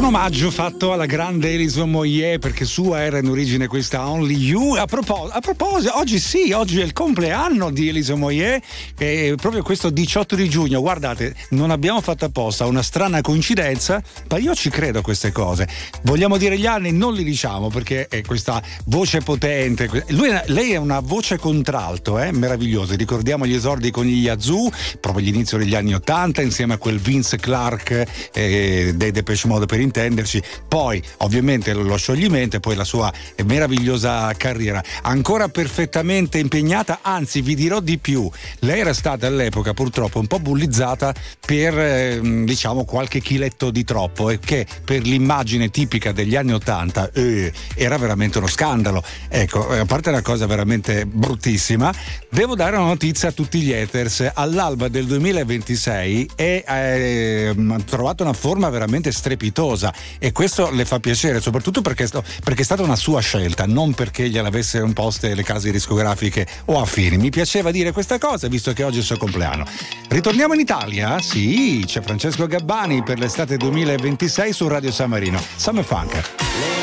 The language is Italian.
Un omaggio fatto alla grande Alison Moyet, perché sua era in origine questa Only You. A proposito, oggi è il compleanno di Alison Moyet, che è proprio questo 18 di giugno. Guardate, non abbiamo fatto apposta, una strana coincidenza, ma io ci credo a queste cose. Vogliamo dire gli anni? Non li diciamo, perché è questa voce potente. Lei è una voce contralto, meravigliosa. Ricordiamo gli esordi con gli Yazoo, proprio all'inizio degli anni '80, insieme a quel Vince Clarke dei Depeche Mode, per intenderci. Poi ovviamente lo scioglimento e poi la sua meravigliosa carriera, ancora perfettamente impegnata. Anzi, vi dirò di più, lei era stata all'epoca purtroppo un po' bullizzata per diciamo qualche chiletto di troppo, e che per l'immagine tipica degli anni '80 era veramente uno scandalo. Ecco, a parte una cosa veramente bruttissima, devo dare una notizia a tutti gli haters: all'alba del 2026 ha trovato una forma veramente strepitosa, e questo le fa piacere, soprattutto perché è stata una sua scelta, non perché gliel'avesse imposte le case discografiche o affini. Mi piaceva dire questa cosa visto che oggi è il suo compleanno. Ritorniamo in Italia? Sì, c'è Francesco Gabbani per l'estate 2026 su Radio San Marino. Summer Funk.